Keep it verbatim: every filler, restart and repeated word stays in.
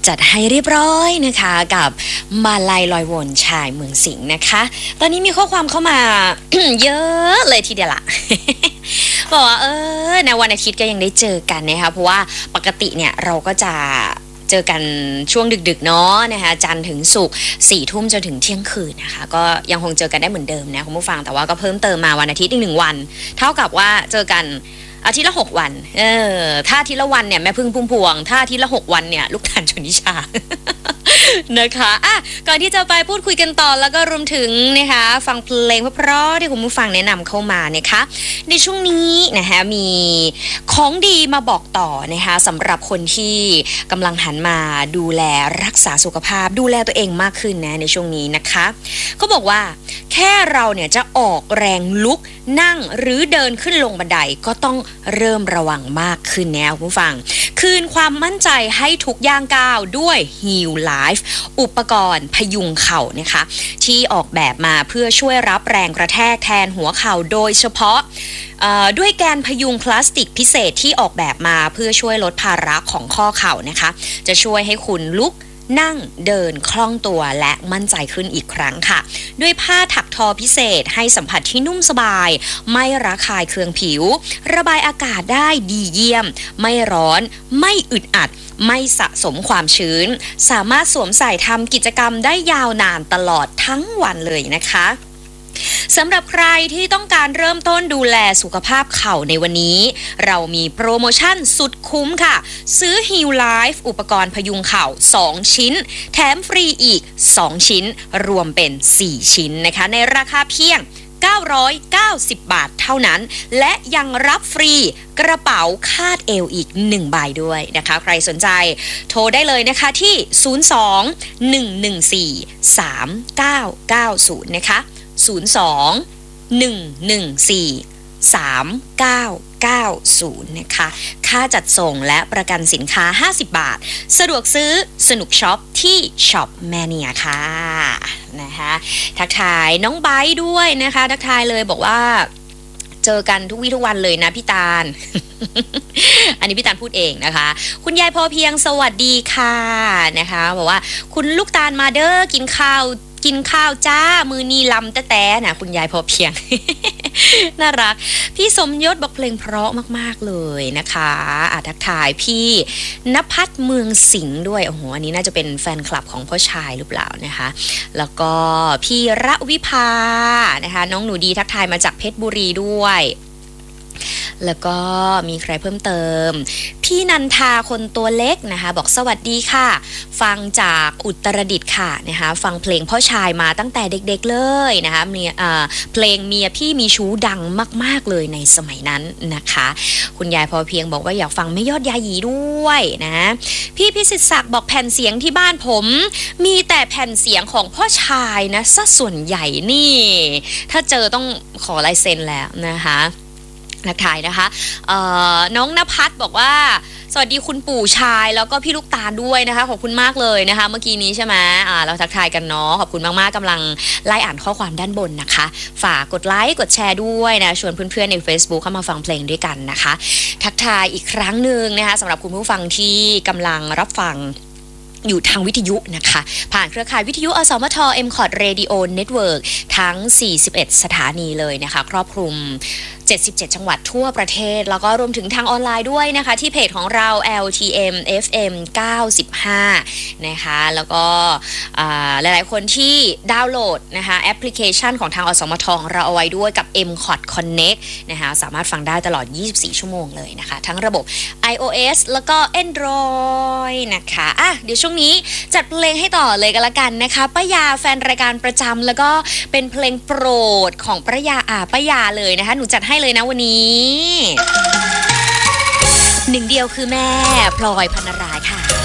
จัดให้เรียบร้อยนะคะกับมาลัยลอยวนชายเมืองสิงห์นะคะตอนนี้มีข้อความเข้ามา เยอะเลยทีเดียวละ บอกว่าเออในวันอาทิตย์ก็ยังได้เจอกันนะคะเพราะว่าปกติเนี่ยเราก็จะเจอกันช่วงดึกๆเนาะนะคะจันทร์ถึงศุกร์สี่ทุ่มจนถึงเที่ยงคืนนะคะก็ยังคงเจอกันได้เหมือนเดิมนะคุณผู้ฟังแต่ว่าก็เพิ่มเติมมาวันอาทิตย์อีกหนึ่งวันเท่ากับว่าเจอกันอาทิตย์ละหกวันเออถ้าอาทิตย์ละวันเนี่ยแม่พึ่งพุ่มพวงถ้าอาทิตย์ละหกวันเนี่ยลูกตาลชนนิชา นะคะอ่ะก่อนที่จะไปพูดคุยกันต่อแล้วก็รวมถึงนะคะฟังเพลงเพราะๆที่คุณผู้ฟังแนะนำเข้ามานะคะในช่วงนี้นะคะมีของดีมาบอกต่อนะคะสำหรับคนที่กำลังหันมาดูแลรักษาสุขภาพดูแลตัวเองมากขึ้นนะในช่วงนี้นะคะเขาบอกว่าแค่เราเนี่ยจะออกแรงลุกนั่งหรือเดินขึ้นลงบันไดก็ต้องเริ่มระวังมากขึ้นแล้วคุณผู้ฟังคืนความมั่นใจให้ทุกย่างก้าวด้วย Heal Life อุปกรณ์พยุงเข่านะคะที่ออกแบบมาเพื่อช่วยรับแรงกระแทกแทนหัวเข่าโดยเฉพาะด้วยแกนพยุงพลาสติกพิเศษที่ออกแบบมาเพื่อช่วยลดภาระของข้อเข่านะคะจะช่วยให้คุณลุกนั่งเดินคล่องตัวและมั่นใจขึ้นอีกครั้งค่ะด้วยผ้าถักทอพิเศษให้สัมผัสที่นุ่มสบายไม่ระคายเคืองผิวระบายอากาศได้ดีเยี่ยมไม่ร้อนไม่อึดอัดไม่สะสมความชื้นสามารถสวมใส่ทำกิจกรรมได้ยาวนานตลอดทั้งวันเลยนะคะสำหรับใครที่ต้องการเริ่มต้นดูแลสุขภาพเข่าในวันนี้เรามีโปรโมชั่นสุดคุ้มค่ะซื้อ Heal Life อุปกรณ์พยุงเข่าสองชิ้นแถมฟรีอีกสองชิ้นรวมเป็นสี่ชิ้นนะคะในราคาเพียงเก้าร้อยเก้าสิบบาทเท่านั้นและยังรับฟรีกระเป๋าคาดเอวอีกหนึ่งใบด้วยนะคะใครสนใจโทรได้เลยนะคะที่ศูนย์ สอง หนึ่ง หนึ่ง สี่ สาม เก้า เก้า ศูนย์นะคะศูนย์ สอง หนึ่ง หนึ่ง สี่ สาม เก้า เก้า ศูนย์นะคะค่าจัดส่งและประกันสินค้าห้าสิบบาทสะดวกซื้อสนุกช็อปที่ช็อปแมเนียค่ะนะคะทักทายน้องไบร์ทด้วยนะคะทักทายเลยบอกว่าเจอกันทุกวี่ทุกวันเลยนะพี่ตาล อันนี้พี่ตาลพูดเองนะคะคุณยายพอเพียงสวัสดีค่ะนะคะบอกว่าคุณลูกตาลมาเด้อกินข้าวกินข้าวจ้ามือนีลำแต่แต่นะคุณยายพอเพียง น่ารักพี่สมยศบอกเพลงเพราะมากๆเลยนะคะอาทักทายพี่ณภัทรเมืองสิงห์ด้วยโอ้โหอันนี้น่าจะเป็นแฟนคลับของพ่อชายหรือเปล่านะคะแล้วก็พี่ระวิภานะคะน้องหนูดีทักทายมาจากเพชรบุรีด้วยแล้วก็มีใครเพิ่มเติมพี่นันทาคนตัวเล็กนะคะบอกสวัสดีค่ะฟังจากอุตรดิตถ์ค่ะนะคะฟังเพลงพ่อชายมาตั้งแต่เด็กๆเลยนะคะมีเพลงเมียพี่มีชู้ดังมากๆเลยในสมัยนั้นนะคะคุณยายพอเพียงบอกว่าอยากฟังแม่ยอดยายีด้วยนะพี่พิสิทธิ์ศักดิ์บอกแผ่นเสียงที่บ้านผมมีแต่แผ่นเสียงของพ่อชายนะซะส่วนใหญ่นี่ถ้าเจอต้องขอลายเซ็นแล้วนะคะทักทายนะคะน้องณภัทรบอกว่าสวัสดีคุณปู่ชายแล้วก็พี่ลูกตาลด้วยนะคะขอบคุณมากเลยนะคะเมื่อกี้นี้ใช่ไหมอ่าเราทักทายกันเนาะขอบคุณมากๆกำลังไล่อ่านข้อความด้านบนนะคะฝากกดไลค์กดแชร์ด้วยนะชวนเพื่อนๆใน Facebook เข้ามาฟังเพลงด้วยกันนะคะทักทายอีกครั้งหนึ่งนะคะสำหรับคุณผู้ฟังที่กำลังรับฟังอยู่ทางวิทยุนะคะผ่านเครือข่ายวิทยุอสมท เอ็ม คอร์ด Radio Network ทั้งสี่สิบเอ็ดสถานีเลยนะคะครอบคลุมเจ็ดสิบเจ็ดจังหวัดทั่วประเทศแล้วก็รวมถึงทางออนไลน์ด้วยนะคะที่เพจของเรา แอล ที เอ็ม เอฟ เอ็ม เก้าสิบห้านะคะแล้วก็หลายๆคนที่ดาวน์โหลดนะคะแอปพลิเคชันของทางอสมทของเราเอาไว้ด้วยกับ เอ็ม คอร์ด Connect นะคะสามารถฟังได้ตลอดยี่สิบสี่ชั่วโมงเลยนะคะทั้งระบบ iOS แล้วก็ Android นะคะอ่ะเดี๋ยวช่วงนี้จัดเพลงให้ต่อเลยกันละกันนะคะป้ายาแฟนรายการประจำแล้วก็เป็นเพลงโปรดของป้ายาอ่าป้ายาเลยนะคะหนูจัดให้เลยนะวันนี้หนึ่งเดียวคือแม่พลอยพรรณรายค่ะ